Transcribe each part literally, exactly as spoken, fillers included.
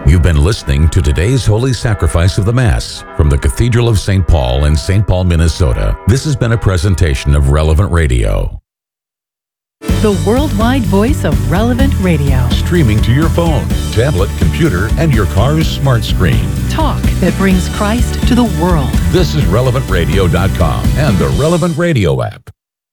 You've been listening to today's Holy Sacrifice of the Mass from the Cathedral of Saint Paul in Saint Paul, Minnesota. This has been a presentation of Relevant Radio. The worldwide voice of Relevant Radio. Streaming to your phone, tablet, computer, and your car's smart screen. Talk that brings Christ to the world. This is relevant radio dot com and the Relevant Radio app.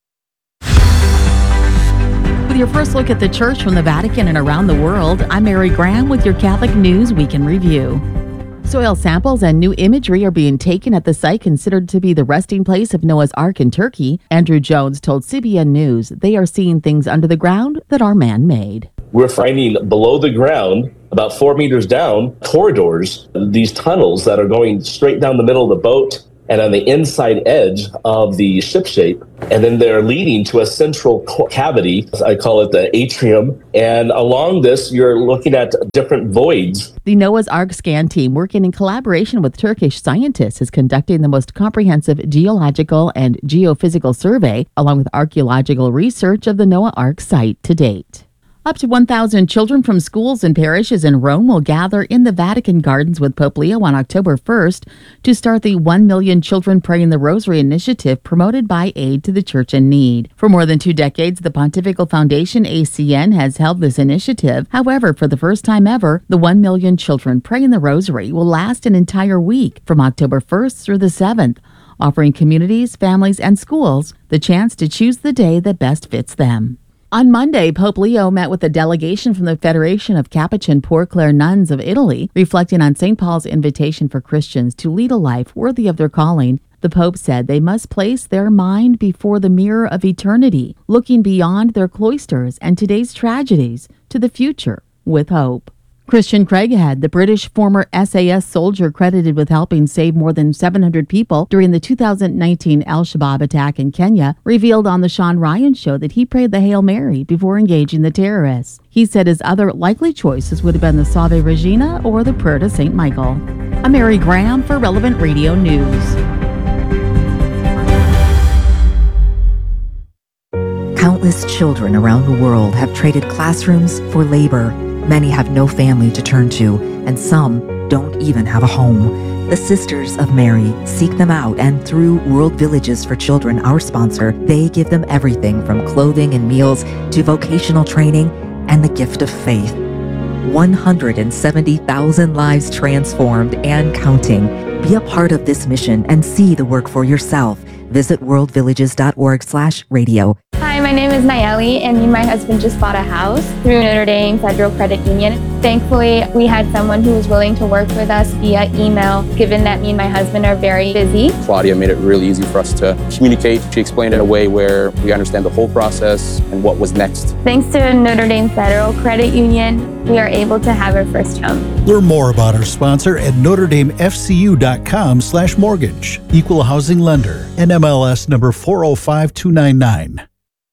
With your first look at the Church from the Vatican and around the world, I'm Mary Graham with your Catholic News Week in Review. Soil samples and new imagery are being taken at the site considered to be the resting place of Noah's Ark in Turkey. Andrew Jones told C B N News they are seeing things under the ground that are man-made. We're finding below the ground, about four meters down, corridors, these tunnels that are going straight down the middle of the boat and on the inside edge of the ship shape. And then they're leading to a central cavity. I call it the atrium. And along this, you're looking at different voids. The Noah's Ark scan team, working in collaboration with Turkish scientists, is conducting the most comprehensive geological and geophysical survey, along with archaeological research of the Noah Ark site to date. Up to one thousand children from schools and parishes in Rome will gather in the Vatican Gardens with Pope Leo on October first to start the one million Children Praying the Rosary initiative promoted by Aid to the Church in Need. For more than two decades, the Pontifical Foundation, A C N, has held this initiative. However, for the first time ever, the one million Children Praying the Rosary will last an entire week from October first through the seventh, offering communities, families, and schools the chance to choose the day that best fits them. On Monday, Pope Leo met with a delegation from the Federation of Capuchin Poor Clare Nuns of Italy, reflecting on Saint Paul's invitation for Christians to lead a life worthy of their calling. The Pope said they must place their mind before the mirror of eternity, looking beyond their cloisters and today's tragedies to the future with hope. Christian Craighead, the British former S A S soldier credited with helping save more than seven hundred people during the two thousand nineteen Al-Shabaab attack in Kenya, revealed on the Sean Ryan Show that he prayed the Hail Mary before engaging the terrorists. He said his other likely choices would have been the Salve Regina or the Prayer to Saint Michael. I'm Mary Graham for Relevant Radio News. Countless children around the world have traded classrooms for labor. Many have no family to turn to, and some don't even have a home. The Sisters of Mary seek them out, and through World Villages for Children, our sponsor, they give them everything from clothing and meals to vocational training and the gift of faith. one hundred seventy thousand lives transformed and counting. Be a part of this mission and see the work for yourself. Visit world villages dot org slash radio. Hi, my name is Nayeli, and me and my husband just bought a house through Notre Dame Federal Credit Union. Thankfully, we had someone who was willing to work with us via email, given that me and my husband are very busy. Claudia made it really easy for us to communicate. She explained it in a way where we understand the whole process and what was next. Thanks to Notre Dame Federal Credit Union, we are able to have our first home. Learn more about our sponsor at notre dame f c u dot com slash mortgage. Equal housing lender. N M L S number four oh five two nine nine.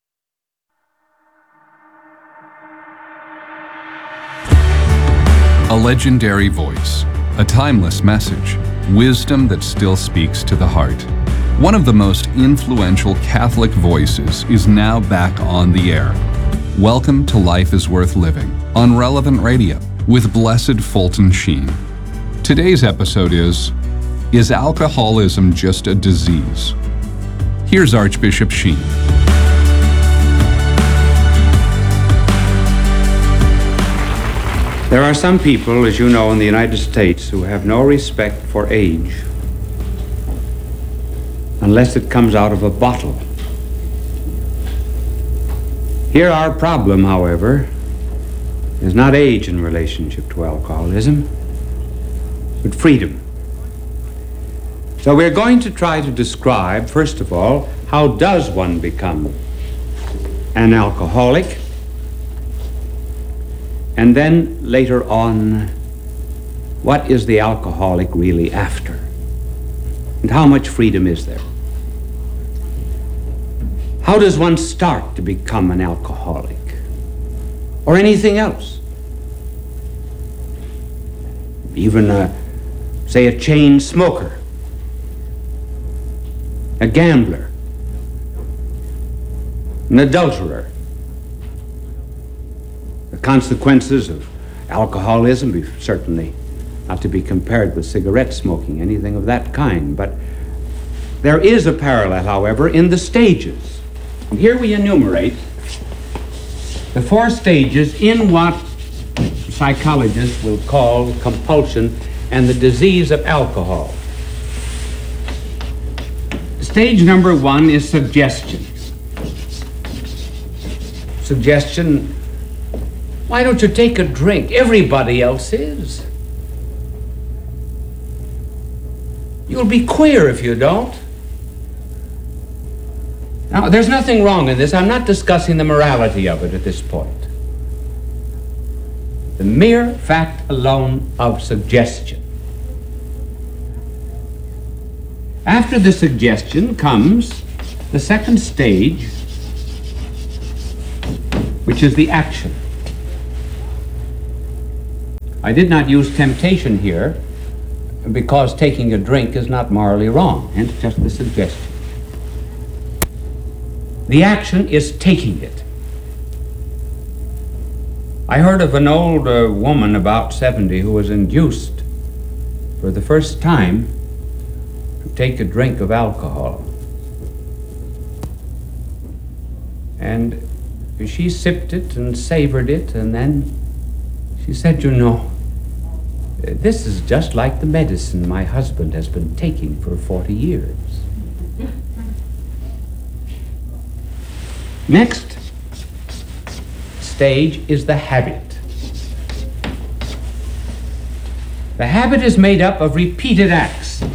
A legendary voice, a timeless message, wisdom that still speaks to the heart. One of the most influential Catholic voices is now back on the air. Welcome to Life is Worth Living on Relevant Radio with Blessed Fulton Sheen. Today's episode is, Is Alcoholism Just a Disease? Here's Archbishop Sheen. There are some people, as you know, in the United States who have no respect for age unless it comes out of a bottle. Here our problem, however, is not age in relationship to alcoholism, but freedom. So we're going to try to describe, first of all, how does one become an alcoholic? And then later on, what is the alcoholic really after? And how much freedom is there? How does one start to become an alcoholic? Or anything else? Even, a, say, a chain smoker, a gambler, an adulterer. The consequences of alcoholism, certainly not to be compared with cigarette smoking, anything of that kind. But there is a parallel, however, in the stages. And here we enumerate the four stages in what psychologists will call compulsion and the disease of alcohol. Stage number one is suggestion. Suggestion, why don't you take a drink? Everybody else is. You'll be queer if you don't. Now, there's nothing wrong in this. I'm not discussing the morality of it at this point. The mere fact alone of suggestion. After the suggestion comes the second stage, which is the action. I did not use temptation here because taking a drink is not morally wrong, hence just the suggestion. The action is taking it. I heard of an old uh, woman about seventy who was induced for the first time to take a drink of alcohol. And she sipped it and savored it, and then she said, you know, this is just like the medicine my husband has been taking for forty years. Next stage is the habit. The habit is made up of repeated acts.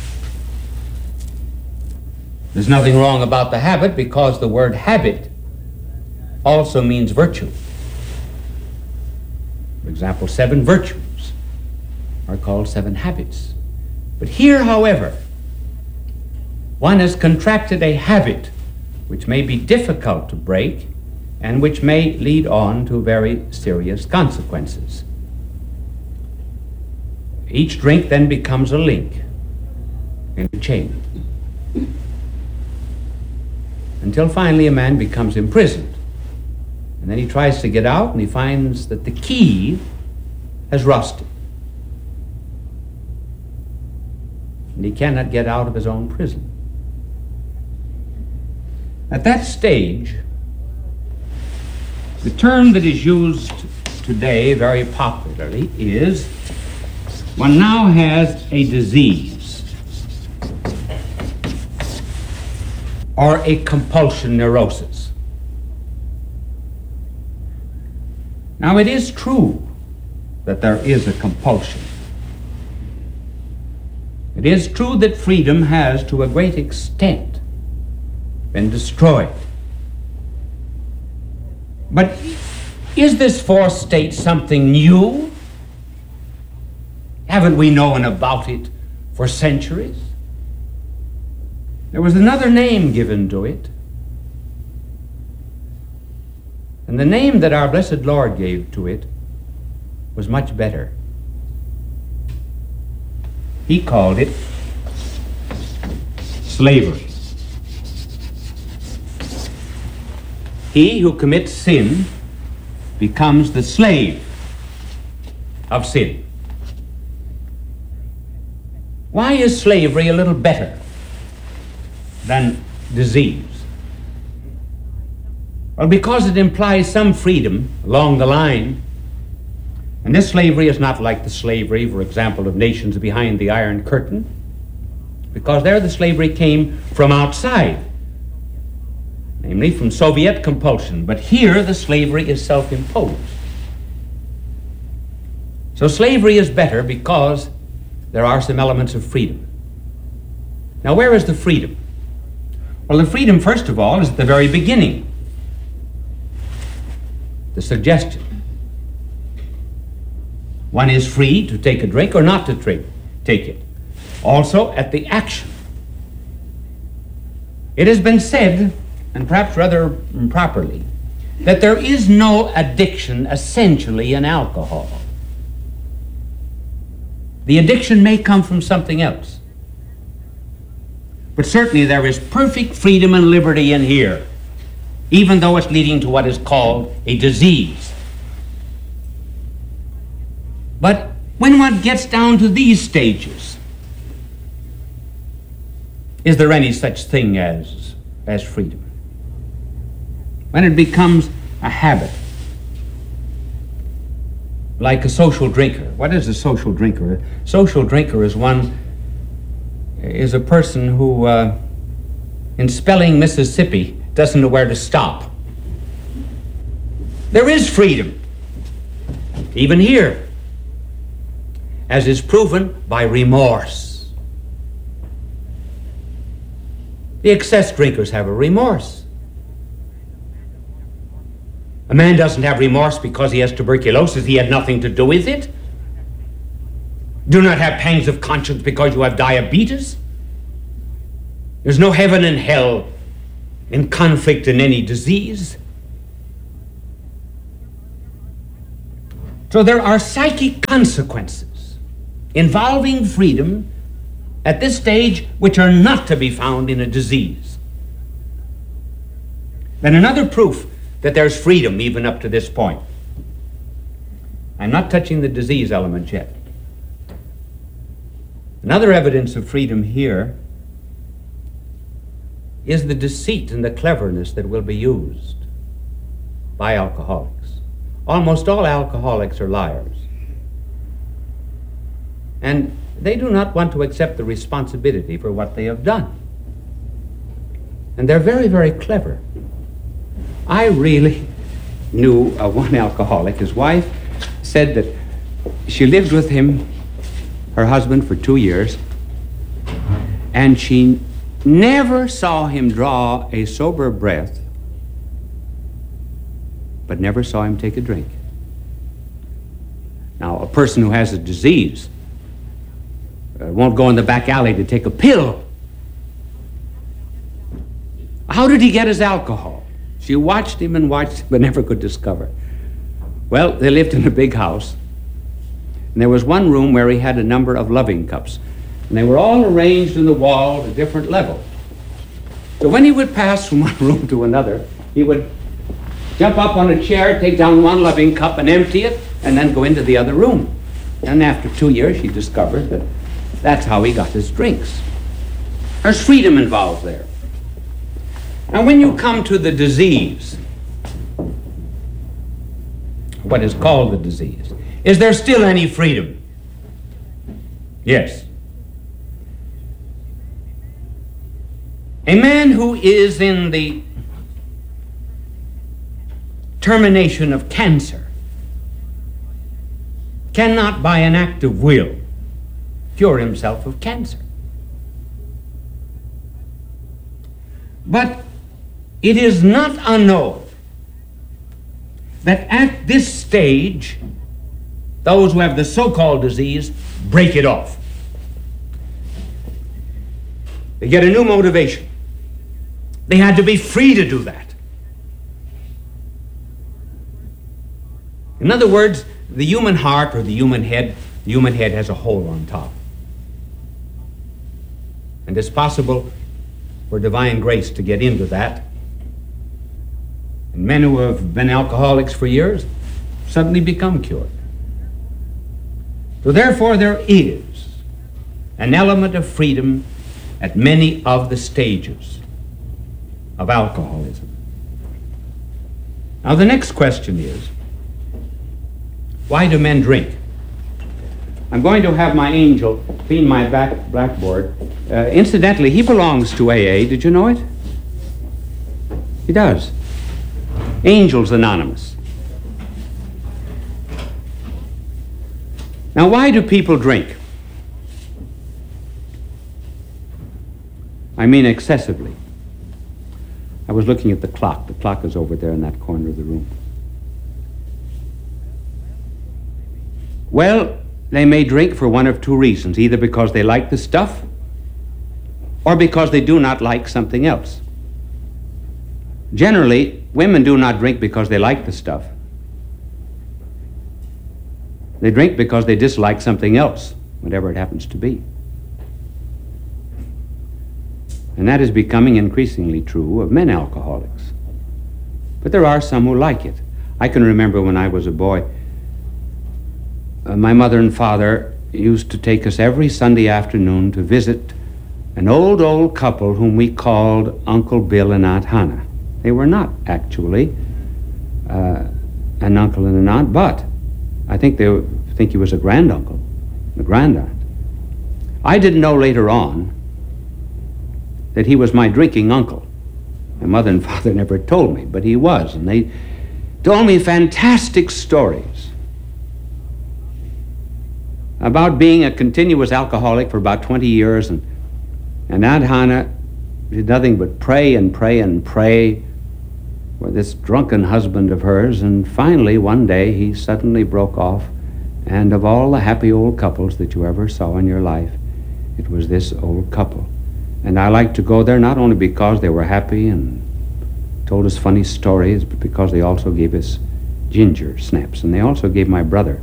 There's nothing wrong about the habit because the word habit also means virtue. For example, seven virtues are called seven habits. But here, however, one has contracted a habit which may be difficult to break and which may lead on to very serious consequences. Each drink then becomes a link in a chain, until finally a man becomes imprisoned. And then he tries to get out and he finds that the key has rusted. And he cannot get out of his own prison. At that stage, the term that is used today very popularly is one now has a disease or a compulsion neurosis. Now, it is true that there is a compulsion. It is true that freedom has, to a great extent, been destroyed. But is this fourth state something new? Haven't we known about it for centuries? There was another name given to it. And the name that our blessed Lord gave to it was much better. He called it slavery. He who commits sin becomes the slave of sin. Why is slavery a little better than disease? Well, because it implies some freedom along the line. And this slavery is not like the slavery, for example, of nations behind the Iron Curtain, because there the slavery came from outside, namely from Soviet compulsion. But here the slavery is self-imposed. So slavery is better because there are some elements of freedom. Now, where is the freedom? Well, the freedom, first of all, is at the very beginning. The suggestion. One is free to take a drink or not to drink, take it. Also, at the action. It has been said, and perhaps rather improperly, that there is no addiction essentially in alcohol. The addiction may come from something else. But certainly there is perfect freedom and liberty in here, even though it's leading to what is called a disease. But when one gets down to these stages, is there any such thing as, as freedom? When it becomes a habit, like a social drinker. What is a social drinker? A social drinker is one, is a person who, uh, in spelling Mississippi, doesn't know where to stop. There is freedom, even here, as is proven by remorse. The excess drinkers have a remorse. A man doesn't have remorse because he has tuberculosis. He had nothing to do with it. Do not have pangs of conscience because you have diabetes. There's no heaven and hell in conflict in any disease. So there are psychic consequences involving freedom at this stage which are not to be found in a disease. Then another proof that there's freedom even up to this point. I'm not touching the disease element yet. Another evidence of freedom here is the deceit and the cleverness that will be used by alcoholics. Almost all alcoholics are liars. And they do not want to accept the responsibility for what they have done. And they're very, very clever. I really knew uh, one alcoholic. His wife said that she lived with him, her husband, for two years, and she never saw him draw a sober breath, but never saw him take a drink. Now, a person who has a disease uh, won't go in the back alley to take a pill. How did he get his alcohol? She watched him and watched him, but never could discover. Well, they lived in a big house, and there was one room where he had a number of loving cups, and they were all arranged in the wall at a different level. So when he would pass from one room to another, he would jump up on a chair, take down one loving cup and empty it, and then go into the other room. And after two years, she discovered that that's how he got his drinks. There's freedom involved there. Now, when you come to the disease, what is called the disease, is there still any freedom? Yes. A man who is in the termination of cancer cannot, by an act of will, cure himself of cancer. But it is not unknown that at this stage, those who have the so-called disease break it off. They get a new motivation. They had to be free to do that. In other words, the human heart or the human head, the human head has a hole on top. And it's possible for divine grace to get into that. And men who have been alcoholics for years suddenly become cured. So therefore there is an element of freedom at many of the stages of alcoholism. Now the next question is, why do men drink? I'm going to have my angel clean my back blackboard. Uh, incidentally, he belongs to A A. Did you know it? He does. Angels Anonymous. Now, why do people drink? I mean excessively. I was looking at the clock. The clock is over there in that corner of the room. Well, they may drink for one of two reasons, either because they like the stuff or because they do not like something else. Generally, women do not drink because they like the stuff. They drink because they dislike something else, whatever it happens to be. And that is becoming increasingly true of men alcoholics. But there are some who like it. I can remember when I was a boy, uh, my mother and father used to take us every Sunday afternoon to visit an old, old couple whom we called Uncle Bill and Aunt Hannah. They were not actually uh, an uncle and an aunt, but I think they were, think he was a granduncle, a grandaunt. I didn't know later on that he was my drinking uncle. My mother and father never told me, but he was, and they told me fantastic stories about being a continuous alcoholic for about twenty years, and, and Aunt Hannah did nothing but pray and pray and pray for this drunken husband of hers, and finally one day he suddenly broke off, and of all the happy old couples that you ever saw in your life, it was this old couple. And I liked to go there not only because they were happy and told us funny stories, but because they also gave us ginger snaps. And they also gave my brother,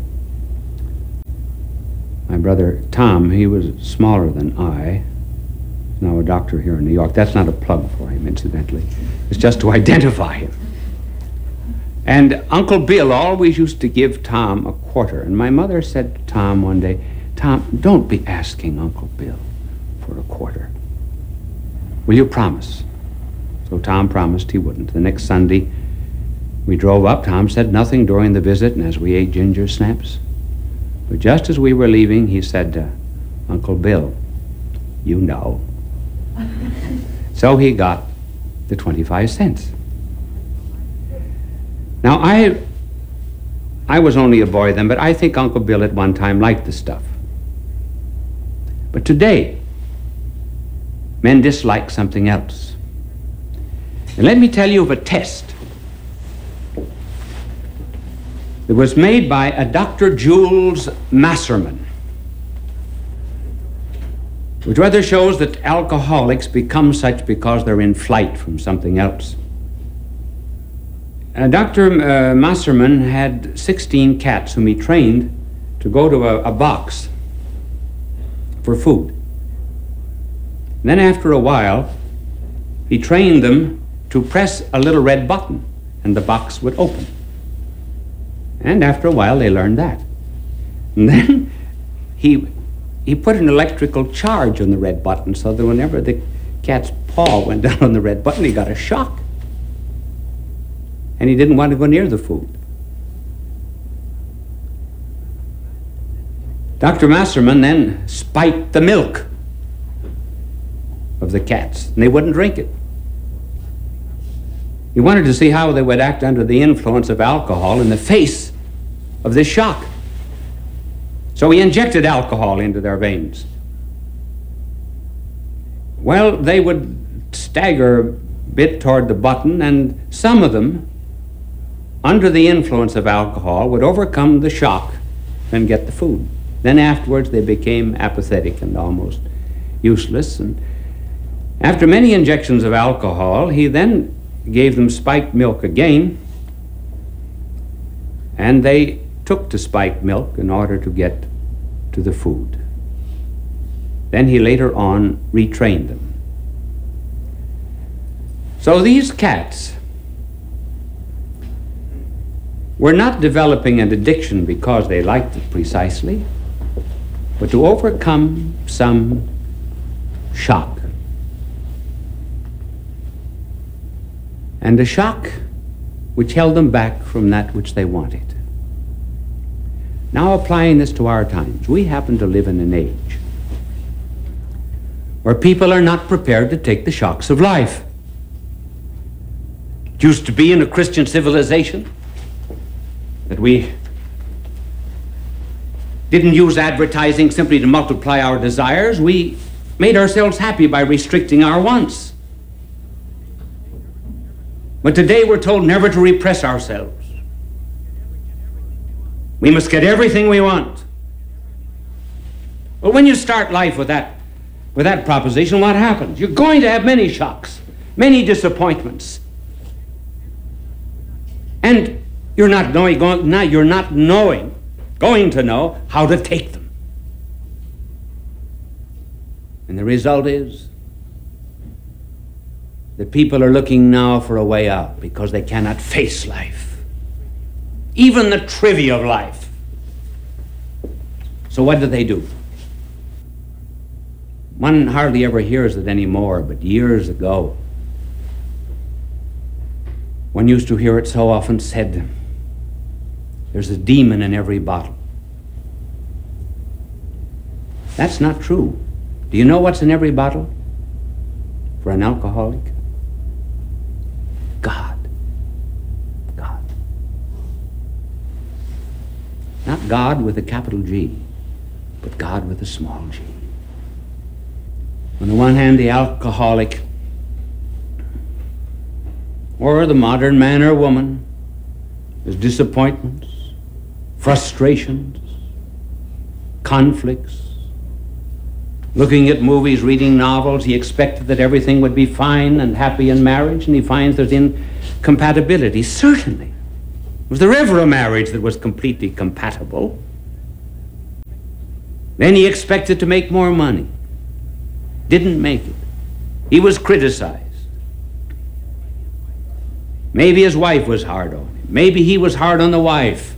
my brother Tom, he was smaller than I, now a doctor here in New York. That's not a plug for him, incidentally. It's just to identify him. And Uncle Bill always used to give Tom a quarter. And my mother said to Tom one day, "Tom, don't be asking Uncle Bill for a quarter. Will you promise?" So Tom promised he wouldn't. The next Sunday, we drove up. Tom said nothing during the visit, and as we ate ginger snaps. But just as we were leaving, he said, uh, "Uncle Bill, you know." So he got the twenty-five cents. Now, I, I was only a boy then, but I think Uncle Bill at one time liked the stuff. But today, men dislike something else. And let me tell you of a test that was made by a Doctor Jules Masserman, which rather shows that alcoholics become such because they're in flight from something else. Uh, Doctor Uh, Masserman had sixteen cats whom he trained to go to a, a box for food. And then after a while, he trained them to press a little red button, and the box would open. And after a while, they learned that. And then he, he put an electrical charge on the red button so that whenever the cat's paw went down on the red button, he got a shock. And he didn't want to go near the food. Doctor Masserman then spiked the milk of the cats, and they wouldn't drink it. He wanted to see how they would act under the influence of alcohol in the face of this shock. So he injected alcohol into their veins. Well, they would stagger a bit toward the button, and some of them, under the influence of alcohol, would overcome the shock and get the food. Then afterwards they became apathetic and almost useless. And after many injections of alcohol, he then gave them spiked milk again, and they took to spiked milk in order to get to the food. Then he later on retrained them. So these cats were not developing an addiction because they liked it precisely, but to overcome some shock. And a shock which held them back from that which they wanted. Now applying this to our times, we happen to live in an age where people are not prepared to take the shocks of life. It used to be in a Christian civilization that we didn't use advertising simply to multiply our desires. We made ourselves happy by restricting our wants. But today we're told never to repress ourselves. We must get everything we want. Well, when you start life with that, with that proposition, what happens? You're going to have many shocks, many disappointments. And you're not knowing, going, not, you're not knowing, going to know how to take them. And the result is that people are looking now for a way out because they cannot face life. Even the trivia of life. So what do they do? One hardly ever hears it anymore, but years ago, one used to hear it so often said, there's a demon in every bottle. That's not true. Do you know what's in every bottle for an alcoholic? God. God. Not God with a capital G, but God with a small g. On the one hand, the alcoholic, or the modern man or woman, has disappointments, frustrations, conflicts. Looking at movies, reading novels, he expected that everything would be fine and happy in marriage, and he finds there's incompatibility. Certainly. Was there ever a marriage that was completely compatible? Then he expected to make more money. Didn't make it. He was criticized. Maybe his wife was hard on him. Maybe he was hard on the wife.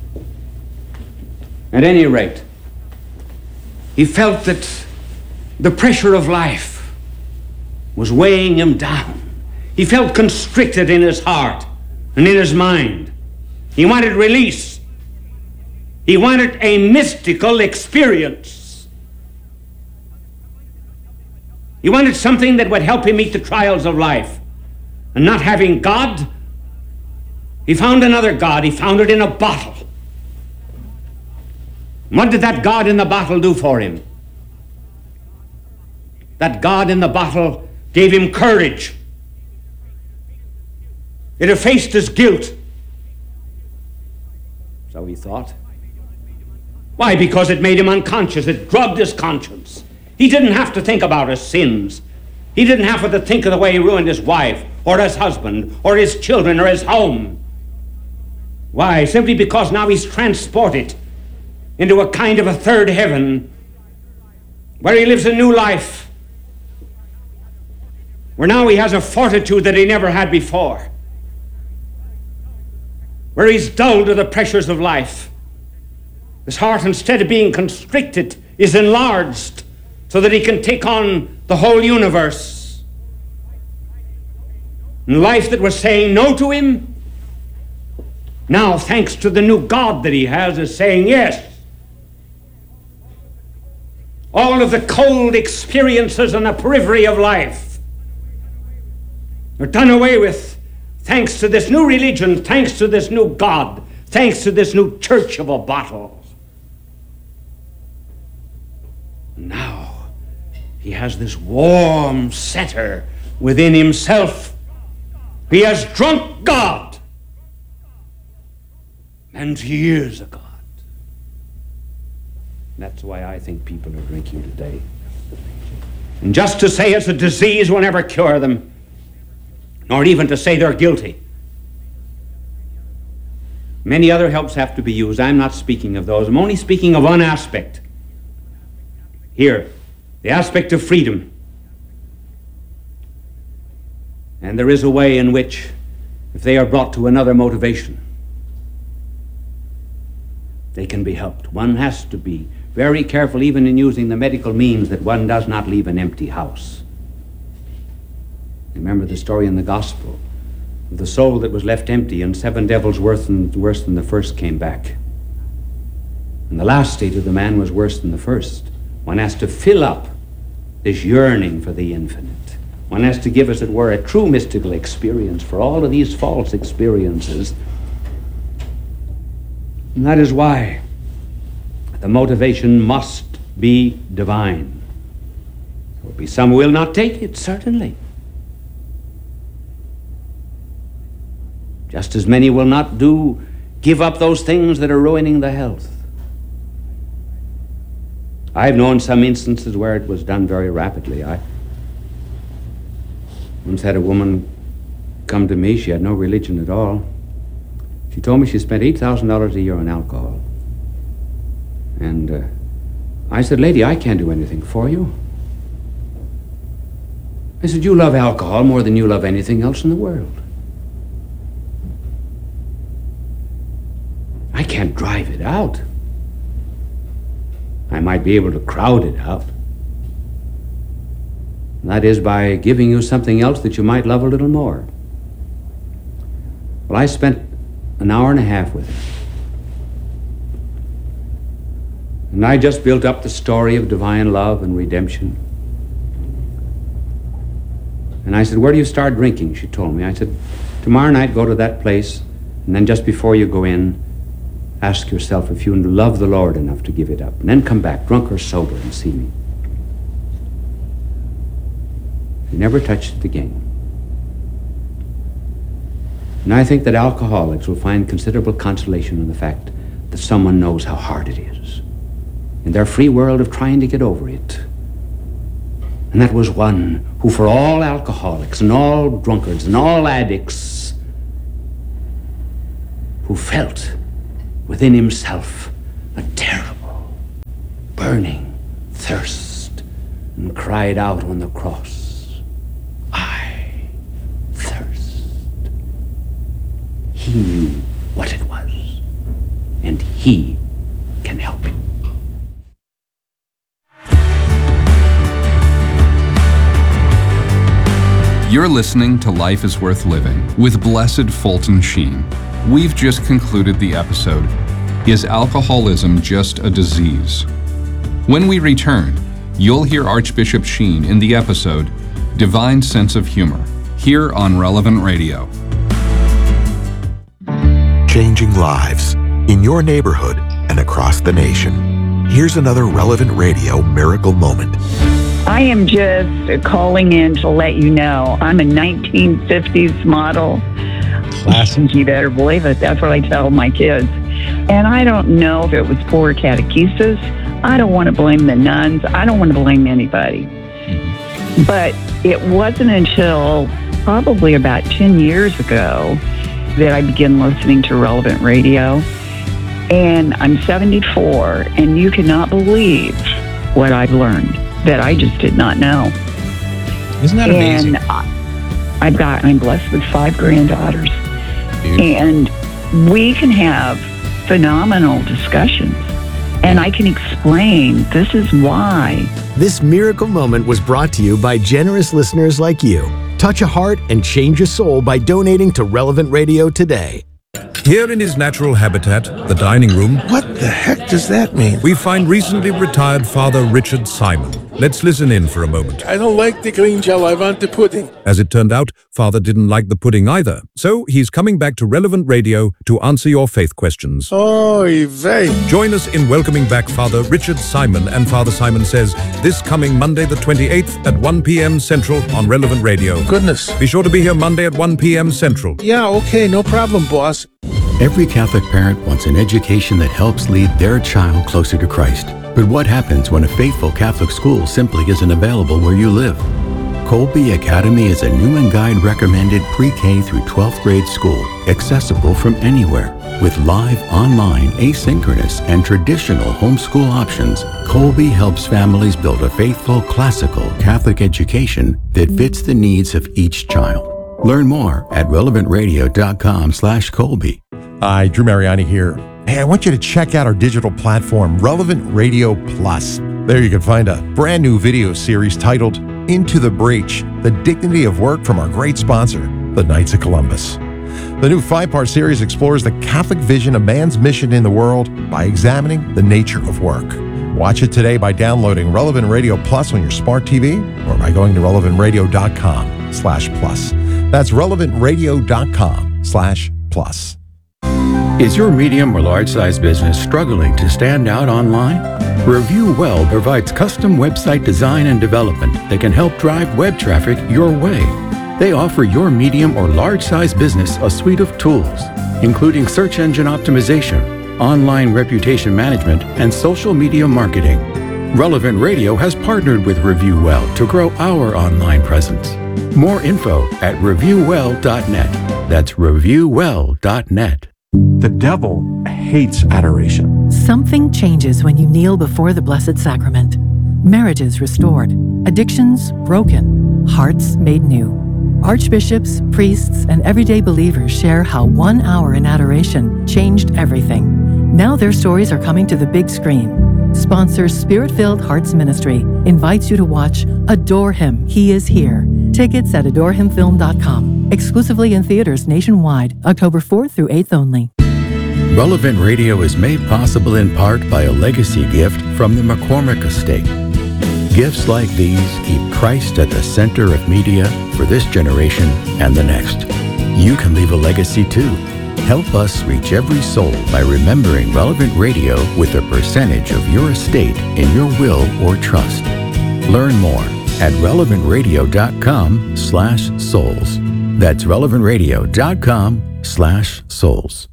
At any rate, he felt that the pressure of life was weighing him down. He felt constricted in his heart and in his mind. He wanted release. He wanted a mystical experience. He wanted something that would help him meet the trials of life. And not having God, he found another God. He found it in a bottle. What did that God in the bottle do for him? That God in the bottle gave him courage. It effaced his guilt. So he thought. Why? Because it made him unconscious. It drugged his conscience. He didn't have to think about his sins. He didn't have to think of the way he ruined his wife, or his husband, or his children, or his home. Why? Simply because now he's transported into a kind of a third heaven where he lives a new life, where now he has a fortitude that he never had before, where he's dulled to the pressures of life. His heart, instead of being constricted, is enlarged so that he can take on the whole universe. And life that was saying no to him, now, thanks to the new God that he has, is saying yes. All of the cold experiences on the periphery of life are done away with thanks to this new religion, thanks to this new God, thanks to this new church of a bottle. Now, he has this warm center within himself. He has drunk God, and he is a God. That's why I think people are drinking today. And just to say it's a disease will never cure them, nor even to say they're guilty. Many other helps have to be used. I'm not speaking of those. I'm only speaking of one aspect. Here, the aspect of freedom. And there is a way in which, if they are brought to another motivation, they can be helped. One has to be very careful, even in using the medical means, that one does not leave an empty house. Remember the story in the gospel of the soul that was left empty, and seven devils worse than, worse than the first came back. And the last state of the man was worse than the first. One has to fill up this yearning for the infinite. One has to give, as it were, a true mystical experience for all of these false experiences. And that is why the motivation must be divine. There will be some who will not take it, certainly. Just as many will not do, give up those things that are ruining the health. I've known some instances where it was done very rapidly. I once had a woman come to me. She had no religion at all. She told me she spent eight thousand dollars a year on alcohol. And uh, I said, "Lady, I can't do anything for you." I said, "You love alcohol more than you love anything else in the world. I can't drive it out. I might be able to crowd it out. That is by giving you something else that you might love a little more. Well, I spent an hour and a half with her. And I just built up the story of divine love and redemption. And I said, where do you start drinking? She told me. I said, tomorrow night go to that place, and then just before you go in, ask yourself if you love the Lord enough to give it up. And then come back, drunk or sober, and see me. She never touched it again. And I think that alcoholics will find considerable consolation in the fact that someone knows how hard it is in their free world of trying to get over it. And that was one who, for all alcoholics and all drunkards and all addicts, who felt within himself a terrible, burning thirst and cried out on the cross, I thirst. He knew what it was, and he can help it. You're listening to Life is Worth Living with Blessed Fulton Sheen. We've just concluded the episode, Is Alcoholism Just a Disease? When we return, you'll hear Archbishop Sheen in the episode, Divine Sense of Humor, here on Relevant Radio. Changing lives in your neighborhood and across the nation. Here's another Relevant Radio miracle moment. I am just calling in to let you know I'm a nineteen fifties model. Classic. You better believe it. That's what I tell my kids. And I don't know if it was poor catechesis. I don't want to blame the nuns. I don't want to blame anybody. Mm-hmm. But it wasn't until probably about ten years ago that I began listening to Relevant Radio. And I'm seventy-four, and you cannot believe what I've learned that I just did not know. Isn't that amazing? And I, I've got, I'm blessed with five granddaughters. Beautiful. And we can have phenomenal discussions. And I can explain this is why. This miracle moment was brought to you by generous listeners like you. Touch a heart and change a soul by donating to Relevant Radio today. Here in his natural habitat, the dining room. What the heck does that mean? We find recently retired Father Richard Simon. Let's listen in for a moment. I don't like the green gel, I want the pudding. As it turned out, Father didn't like the pudding either. So he's coming back to Relevant Radio to answer your faith questions. Oy vey. Join us in welcoming back Father Richard Simon and Father Simon Says this coming Monday the twenty-eighth at one p.m. Central on Relevant Radio. Goodness. Be sure to be here Monday at one p.m. Central. Yeah, okay, no problem, boss. Every Catholic parent wants an education that helps lead their child closer to Christ. But what happens when a faithful Catholic school simply isn't available where you live? Colby Academy is a new and guide recommended pre-K through twelfth grade school, accessible from anywhere. With live, online, asynchronous, and traditional homeschool options, Colby helps families build a faithful, classical Catholic education that fits the needs of each child. Learn more at relevant radio dot com slash Colby. Hi, Drew Mariani here. Hey, I want you to check out our digital platform, Relevant Radio Plus. There you can find a brand new video series titled Into the Breach, The Dignity of Work from our great sponsor, the Knights of Columbus. The new five-part series explores the Catholic vision of man's mission in the world by examining the nature of work. Watch it today by downloading Relevant Radio Plus on your smart T V or by going to relevant radio dot com slash plus. That's relevant radio dot com slash plus. Is your medium or large size business struggling to stand out online? Review Well provides custom website design and development that can help drive web traffic your way. They offer your medium or large size business a suite of tools, including search engine optimization, online reputation management, and social media marketing. Relevant Radio has partnered with Review Well to grow our online presence. More info at review well dot net. That's review well dot net. The devil hates adoration. Something changes when you kneel before the Blessed Sacrament. Marriages restored, addictions broken, hearts made new. Archbishops, priests, and everyday believers share how one hour in adoration changed everything. Now their stories are coming to the big screen. sponsor Spirit-Filled Hearts Ministry, invites you to watch Adore Him, He Is Here. Tickets at adore him film dot com. Exclusively in theaters nationwide, October fourth through eighth only. Relevant Radio is made possible in part by a legacy gift from the McCormick Estate. Gifts like these keep Christ at the center of media for this generation and the next. You can leave a legacy too. Help us reach every soul by remembering Relevant Radio with a percentage of your estate in your will or trust. Learn more at relevant radio dot com slash souls. That's relevant radio dot com slash souls.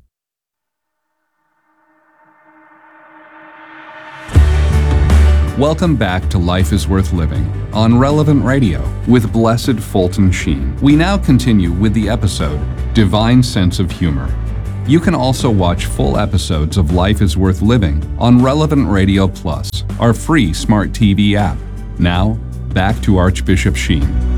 Welcome back to Life is Worth Living on Relevant Radio with Blessed Fulton Sheen. We now continue with the episode, Divine Sense of Humor. You can also watch full episodes of Life is Worth Living on Relevant Radio Plus, our free smart T V app. Now, back to Archbishop Sheen.